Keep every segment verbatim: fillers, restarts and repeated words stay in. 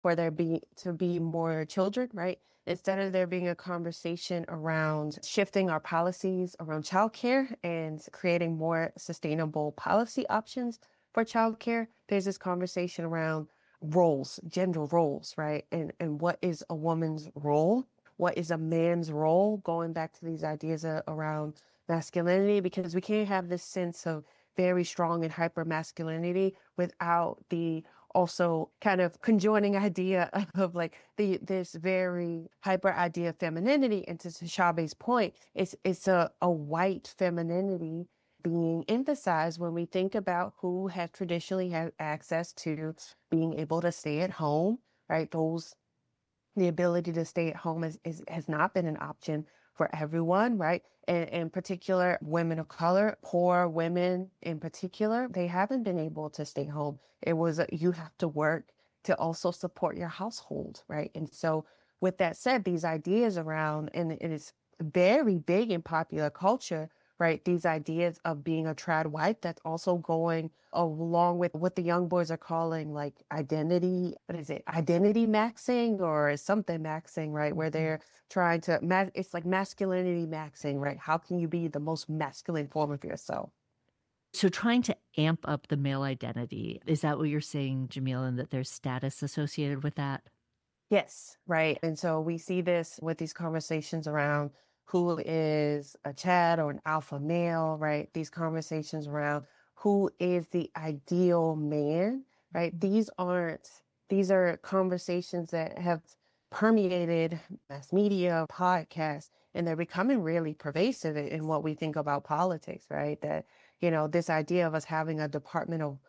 for there be to be more children, right? Instead of there being a conversation around shifting our policies around childcare and creating more sustainable policy options for childcare, there's this conversation around roles, gender roles, right? And and what is a woman's role? What is a man's role? Going back to these ideas uh, around masculinity, because we can't have this sense of very strong and hyper masculinity without the also kind of conjoining idea of like the this very hyper idea of femininity. And to Shabe's point, it's it's a, a white femininity being emphasized when we think about who has traditionally had access to being able to stay at home, right? Those the ability to stay at home is, is has not been an option for everyone, right? And in particular, women of color, poor women in particular, they haven't been able to stay home. It was a, you have to work to also support your household, right? And so with that said, these ideas around, and it is very big in popular culture, right? These ideas of being a trad white, that's also going along with what the young boys are calling like identity, what is it? Identity maxing or something maxing, right? Where they're trying to, ma- it's like masculinity maxing, right? How can you be the most masculine form of yourself? So trying to amp up the male identity, is that what you're saying, Jamila, and that there's status associated with that? Yes, right. And so we see this with these conversations around who is a Chad or an alpha male, right? These conversations around who is the ideal man, right? These aren't, these are conversations that have permeated mass media, podcasts, and they're becoming really pervasive in in what we think about politics, right? That, you know, this idea of us having a Department of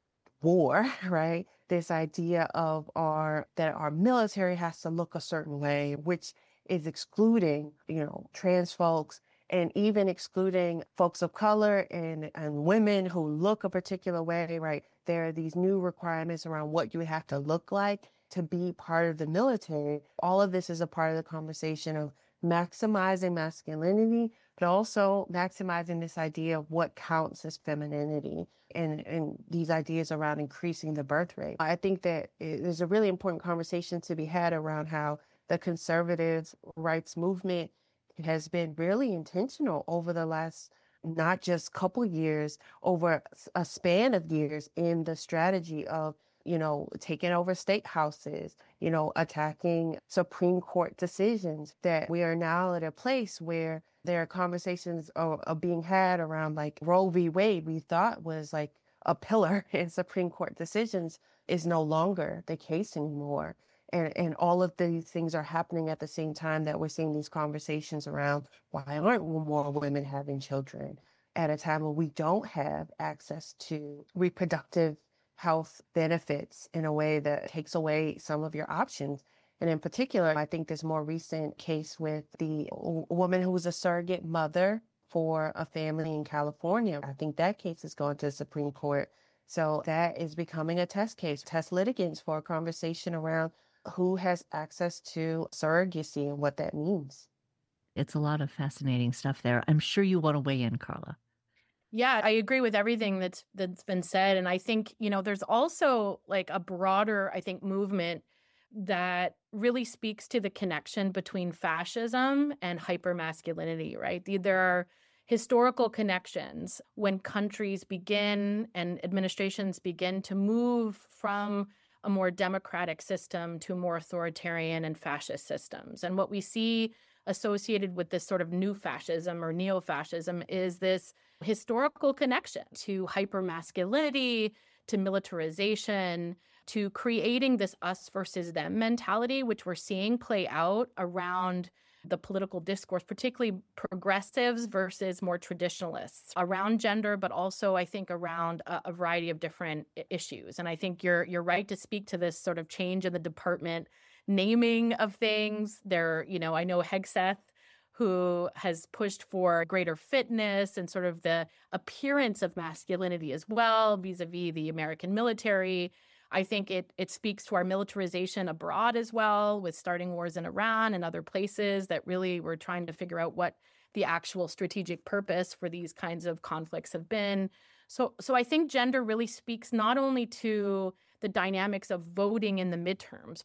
War, right? This idea of our that our military has to look a certain way, which is excluding, you know, trans folks and even excluding folks of color and, and women who look a particular way, right? There are these new requirements around what you have to look like to be part of the military. All of this is a part of the conversation of maximizing masculinity, but also maximizing this idea of what counts as femininity and, and these ideas around increasing the birth rate. I think that it- there's a really important conversation to be had around how the conservative rights movement has been really intentional over the last not just couple years, over a span of years in the strategy of, you know, taking over state houses, you know, attacking Supreme Court decisions, that we are now at a place where there are conversations are, are being had around like Roe v. Wade, we thought was like a pillar in Supreme Court decisions, is no longer the case anymore. And, and all of these things are happening at the same time that we're seeing these conversations around why aren't more women having children at a time when we don't have access to reproductive health benefits in a way that takes away some of your options. And in particular, I think this more recent case with the w- woman who was a surrogate mother for a family in California. I think that case is going to the Supreme Court. So that is becoming a test case, test litigants for a conversation around who has access to surrogacy and what that means. It's a lot of fascinating stuff there. I'm sure you want to weigh in, Carla. Yeah, I agree with everything that's that's been said. And I think, you know, there's also like a broader, I think, movement that really speaks to the connection between fascism and hypermasculinity, right? The- There are historical connections when countries begin and administrations begin to move from a more democratic system to more authoritarian and fascist systems. And what we see associated with this sort of new fascism or neo-fascism is this historical connection to hypermasculinity, to militarization, to creating this us versus them mentality, which we're seeing play out around the political discourse, particularly progressives versus more traditionalists around gender, but also I think around a, a variety of different I- issues. And I think you're you're right to speak to this sort of change in the department naming of things. There, you know, I know Hegseth, who has pushed for greater fitness and sort of the appearance of masculinity as well, vis-a-vis the American military. I think it it speaks to our militarization abroad as well, with starting wars in Iran and other places that really were trying to figure out what the actual strategic purpose for these kinds of conflicts have been. So, so I think gender really speaks not only to the dynamics of voting in the midterms.